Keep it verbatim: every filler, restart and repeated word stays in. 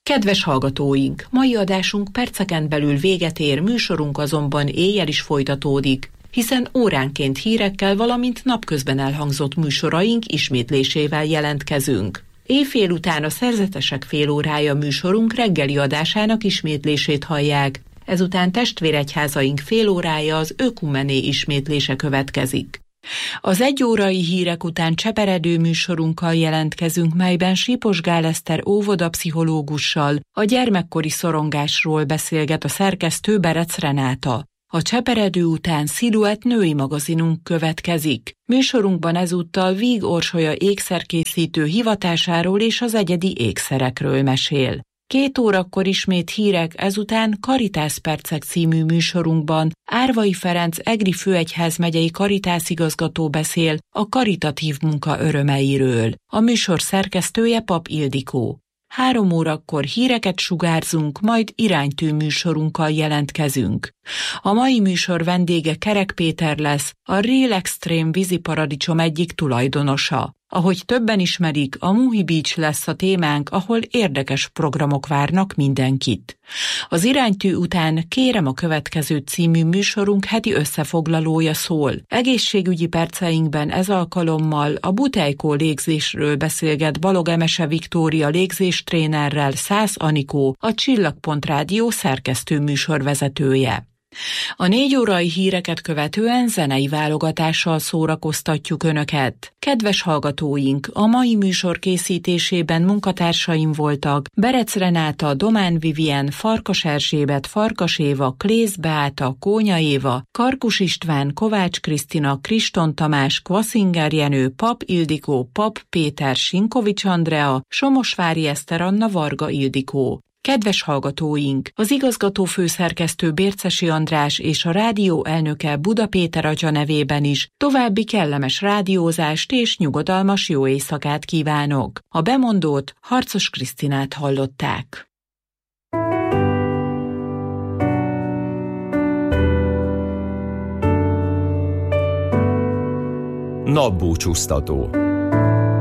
Kedves hallgatóink, mai adásunk perceken belül véget ér, műsorunk azonban éjjel is folytatódik, hiszen óránként hírekkel, valamint napközben elhangzott műsoraink ismétlésével jelentkezünk. Éjfél után a Szerzetesek félórája műsorunk reggeli adásának ismétlését hallják, ezután testvéregyházaink félórája az ökumené ismétlése következik. Az egyórai hírek után cseperedő műsorunkkal jelentkezünk, melyben Sípos Gál Eszter óvodapszichológussal a gyermekkori szorongásról beszélget a szerkesztő Berec Renáta. A cseperedő után Sziluett női magazinunk következik. Műsorunkban ezúttal Víg Orsolya ékszerkészítő hivatásáról és az egyedi ékszerekről mesél. Két órakor ismét hírek, ezután Karitász Percek című műsorunkban Árvai Ferenc egri főegyházmegyei karitászigazgató beszél a karitatív munka örömeiről. A műsor szerkesztője Pap Ildikó. Három órakor híreket sugárzunk, majd iránytű műsorunkkal jelentkezünk. A mai műsor vendége Kerek Péter lesz, a Real Extreme víziparadicsom egyik tulajdonosa. Ahogy többen ismerik, a Muhi Beach lesz a témánk, ahol érdekes programok várnak mindenkit. Az iránytű után Kérem a következő című műsorunk heti összefoglalója szól. Egészségügyi perceinkben ez alkalommal a butejkó légzésről beszélget Balog Emese Viktória légzéstrénerrel Szász Anikó, a Csillagpont Rádió szerkesztő műsorvezetője. A négy órai híreket követően zenei válogatással szórakoztatjuk Önöket. Kedves hallgatóink, a mai műsor készítésében munkatársaim voltak Berec Renáta, Domán Vivien, Farkas Erzsébet, Farkas Éva, Klész Beáta, Kónya Éva, Karkus István, Kovács Krisztina, Kriston Tamás, Kvaszinger Jenő, Pap Ildikó, Pap Péter, Sinkovics Andrea, Somosvári Eszter Anna, Varga Ildikó. Kedves hallgatóink, az igazgató főszerkesztő Bércesi András és a rádió elnöke Buda Péter atya nevében is további kellemes rádiózást és nyugodalmas jó éjszakát kívánok. A bemondót, Harcos Krisztinát hallották. Napbúcsúztató.